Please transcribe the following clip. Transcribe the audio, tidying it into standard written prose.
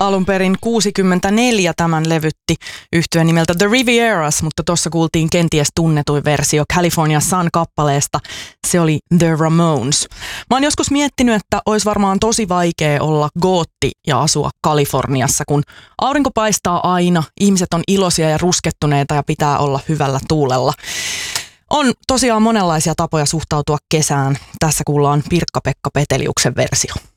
Alun perin 64 tämän levytti yhtye nimeltä The Rivieras, mutta tuossa kuultiin kenties tunnetuin versio California Sun-kappaleesta. Se oli The Ramones. Mä oon joskus miettinyt, että olisi varmaan tosi vaikea olla gootti ja asua Kaliforniassa, kun aurinko paistaa aina, ihmiset on iloisia ja ruskettuneita ja pitää olla hyvällä tuulella. On tosiaan monenlaisia tapoja suhtautua kesään. Tässä kuullaan Pirkka-Pekka Peteliuksen versio.